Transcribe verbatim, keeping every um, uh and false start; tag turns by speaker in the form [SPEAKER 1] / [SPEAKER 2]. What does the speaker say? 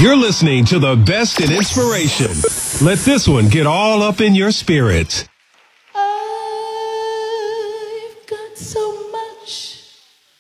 [SPEAKER 1] You're listening to the best in inspiration. Let this one get all up in your spirit.
[SPEAKER 2] I've got so much